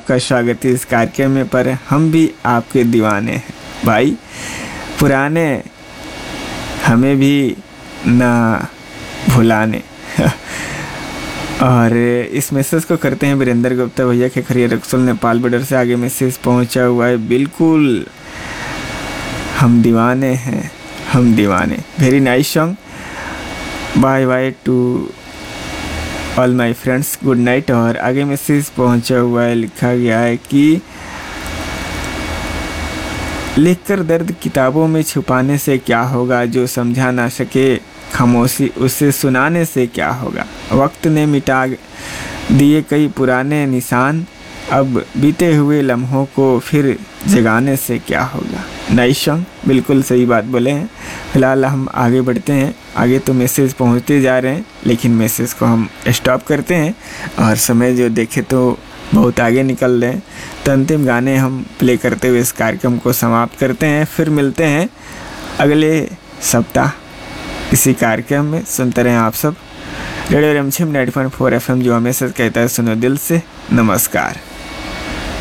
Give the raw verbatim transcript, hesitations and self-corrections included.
आपका स्वागत है इस कार्यक्रम में। पर हम भी आपके दीवाने हैं भाई, पुराने हमें भी ना भुलाने। और इस मैसेज को करते हैं वीरेंद्र गुप्ता भैया के खरिया रक्सुल नेपाल बॉर्डर से। आगे मैसेज पहुंचा हुआ है, बिल्कुल हम दीवाने हैं, हम दीवाने। Very nice song, bye by two all my friends, good night. और आगे मैसेज पहुंचा हुआ है, लिखा गया है कि लिखकर दर्द किताबों में छुपाने से क्या होगा, जो समझा ना सके खामोशी उसे सुनाने से क्या होगा। वक्त ने मिटा दिए कई पुराने निशान, अब बीते हुए लम्हों को फिर जगाने से क्या होगा। नाइस सॉन्ग, बिल्कुल सही बात बोले हैं। फिलहाल हम आगे बढ़ते हैं, आगे तो मैसेज पहुंचते जा रहे हैं लेकिन मैसेज को हम स्टॉप करते हैं और समय जो देखे तो बहुत आगे निकल रहे हैं। तो अंतिम गाने हम प्ले करते हुए इस कार्यक्रम को समाप्त करते हैं। फिर मिलते हैं अगले सप्ताह इसी कार्यक्रम में। सुनते रहें आप सब रेडियो रिमझिम ninety point four F M, जो हमेशा कहता है सुनो दिल से। नमस्कार।